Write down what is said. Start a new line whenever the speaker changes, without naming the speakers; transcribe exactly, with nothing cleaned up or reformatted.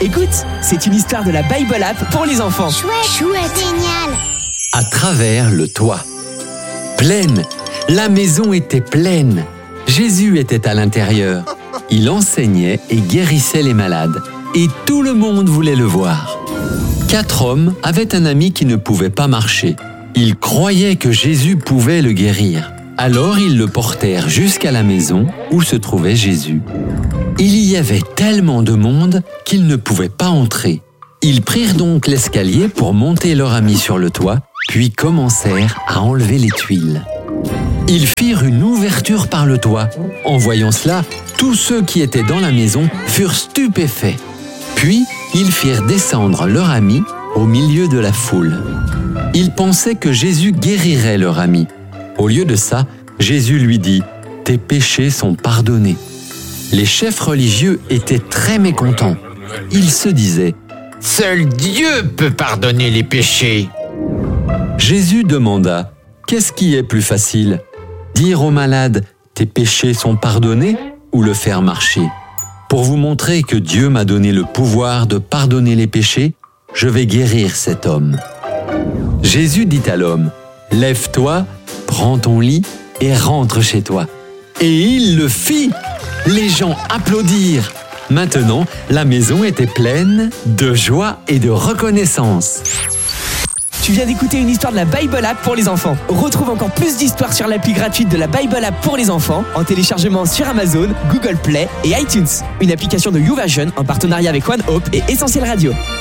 Écoute, c'est une histoire de la Bible App pour les enfants.
Chouette, chouette, génial.
À travers le toit. Pleine, la maison était pleine. Jésus était à l'intérieur. Il enseignait et guérissait les malades. Et tout le monde voulait le voir. Quatre hommes avaient un ami qui ne pouvait pas marcher. Ils croyaient que Jésus pouvait le guérir. Alors ils le portèrent jusqu'à la maison où se trouvait Jésus. Il y avait tellement de monde qu'ils ne pouvaient pas entrer. Ils prirent donc l'escalier pour monter leur ami sur le toit, puis commencèrent à enlever les tuiles. Ils firent une ouverture par le toit. En voyant cela, tous ceux qui étaient dans la maison furent stupéfaits. Puis, ils firent descendre leur ami au milieu de la foule. Ils pensaient que Jésus guérirait leur ami. Au lieu de ça, Jésus lui dit « Tes péchés sont pardonnés ». Les chefs religieux étaient très mécontents. Ils se disaient
« Seul Dieu peut pardonner les péchés ».
Jésus demanda « Qu'est-ce qui est plus facile ? Dire au malade « Tes péchés sont pardonnés » ou le faire marcher ? Pour vous montrer que Dieu m'a donné le pouvoir de pardonner les péchés, je vais guérir cet homme. Jésus dit à l'homme « Lève-toi, prends ton lit et rentre chez toi. » Et il le fit. Les gens applaudirent. Maintenant, la maison était pleine de joie et de reconnaissance.
Tu viens d'écouter une histoire de la Bible App pour les enfants. Retrouve encore plus d'histoires sur l'appli gratuite de la Bible App pour les enfants en téléchargement sur Amazon, Google Play et iTunes. Une application de YouVersion en partenariat avec One Hope et Essentiel Radio.